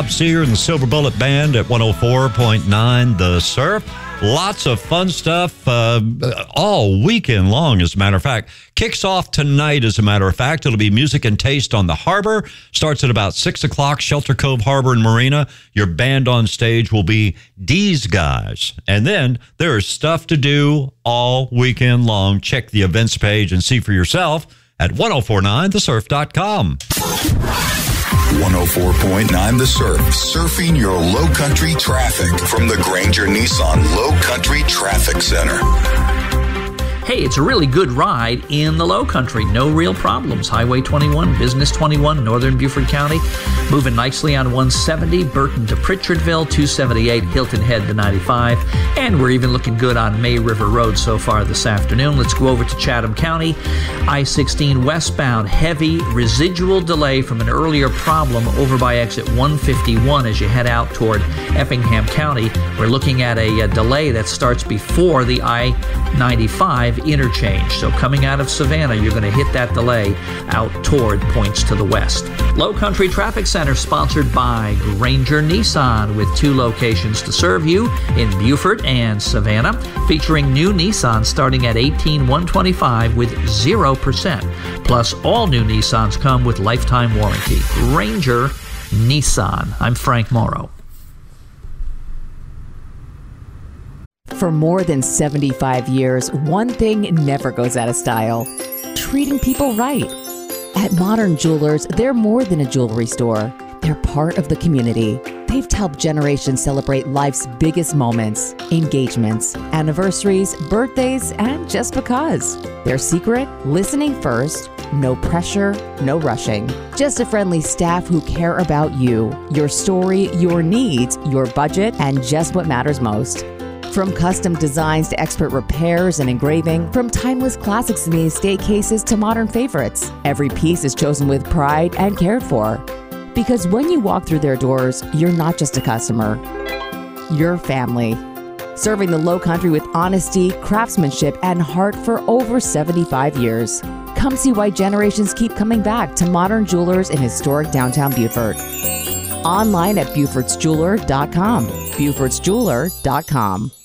Bob Seger and the Silver Bullet Band at 104.9 The Surf. Lots of fun stuff all weekend long, as a matter of fact. Kicks off tonight, as a matter of fact. It'll be Music and Taste on the Harbor. Starts at about 6 o'clock, Shelter Cove Harbor and Marina. Your band on stage will be These Guys. And then there is stuff to do all weekend long. Check the events page and see for yourself at 1049thesurf.com. 104.9 The Surf. Surfing your low country traffic from the Granger Nissan Low Country Traffic Center. Hey, it's a really good ride in the low country. No real problems. Highway 21, Business 21, Northern Beaufort County. Moving nicely on 170, Burton to Pritchardville, 278, Hilton Head to 95. And we're even looking good on May River Road so far this afternoon. Let's go over to Chatham County. I-16 westbound, heavy residual delay from an earlier problem over by exit 151 as you head out toward Effingham County. We're looking at a delay that starts before the I-95 interchange. So coming out of Savannah, you're going to hit that delay out toward points to the west. Low Country Traffic Center sponsored by Granger Nissan with 2 locations to serve you in Beaufort and Savannah, featuring new Nissan starting at $18,125 with 0%. Plus, all new Nissans come with lifetime warranty. Granger Nissan. I'm Frank Morrow. For more than 75 years, one thing never goes out of style: treating people right. At Modern Jewelers, they're more than a jewelry store. They're part of the community. They've helped generations celebrate life's biggest moments, engagements, anniversaries, birthdays, and just because. Their secret? Listening first, no pressure, no rushing. Just a friendly staff who care about you, your story, your needs, your budget, and just what matters most. From custom designs to expert repairs and engraving, from timeless classics in the estate cases to modern favorites, every piece is chosen with pride and cared for. Because when you walk through their doors, you're not just a customer, you're family. Serving the Low Country with honesty, craftsmanship, and heart for over 75 years. Come see why generations keep coming back to Modern Jewelers in historic downtown Beaufort. Online at Beaufort'sJeweler.com. Beaufort'sJeweler.com.